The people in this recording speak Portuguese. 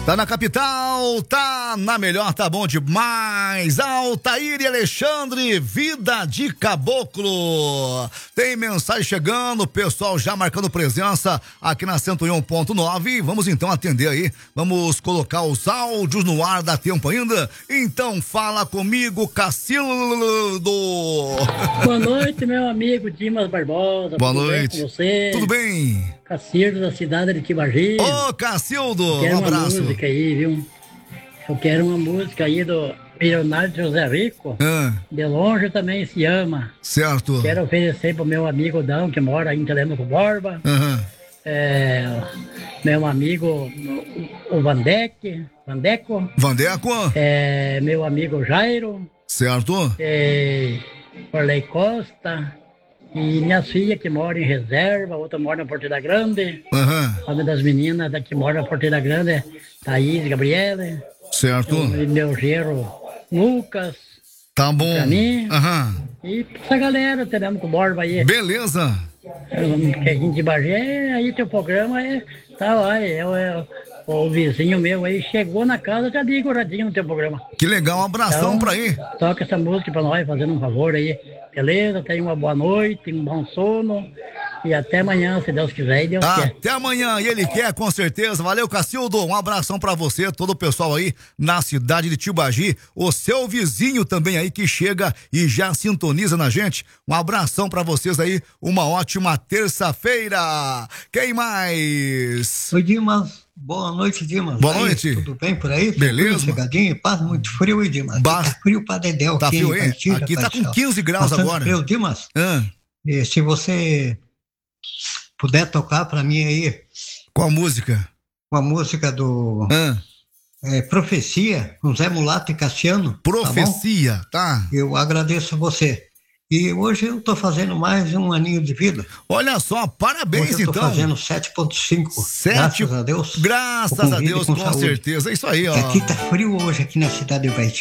Tá na capital, tá na melhor, tá bom demais. Altair e Alexandre, vida de caboclo. Tem mensagem chegando, pessoal já marcando presença aqui na 101.9. Vamos então atender aí, vamos colocar os áudios no ar, dá tempo ainda? Então fala comigo, Cacildo. Boa noite, meu amigo Dimas Barbosa. Boa noite. Bem com você? Tudo bem? Cacildo da cidade de Tibagi. Ô, Cacildo, Quero um uma abraço. música aí, viu? Eu quero uma música aí do Milionário José Rico. De longe também se ama. Certo. Quero oferecer pro meu amigo Dão, que mora aí em Telemaco Borba. Meu amigo o Vandeco. Meu amigo Jairo. Certo. Orley Costa. E minhas filhas que moram em Reserva, outra mora na Porteira Grande. Uma das meninas que mora na Porteira Grande é Thaís, Gabriela. Certo. E meu genro Lucas. Tá bom. E essa galera, Telemaco Borba aí. Beleza. Que a gente de Bagé, aí teu programa tá lá, o vizinho meu aí chegou na casa, já ligo radinho no teu programa. Que legal, um abração então, pra aí. Toca essa música pra nós, fazendo um favor aí. Beleza? Tenha uma boa noite, um bom sono. E até amanhã, se Deus quiser e Deus quer. Até amanhã, e ele quer, com certeza. Valeu, Cacildo. Um abração pra você, todo o pessoal aí na cidade de Tibagi. O seu vizinho também aí que chega e já sintoniza na gente. Um abração pra vocês aí. Uma ótima terça-feira. Quem mais? Oi, Dimas. Boa noite, Dimas. Boa noite. Tudo bem por aí? Beleza. Chegadinho, paz, muito frio, hein, Dimas? Tá frio pra dedéu tá aqui. Frio, hein? Aqui tá com 15 graus agora. Frio, Dimas. E se você puder tocar pra mim aí. Qual música? Uma música do Profecia, com Zé Mulato e Cassiano. Profecia, tá? Eu agradeço você. E hoje eu tô fazendo mais um aninho de vida. Olha só, parabéns hoje eu tô então. Fazendo 7.5. Graças a Deus. Graças a Deus, com certeza. É isso aí, ó. Aqui tá frio hoje, aqui na cidade de Ibaiti.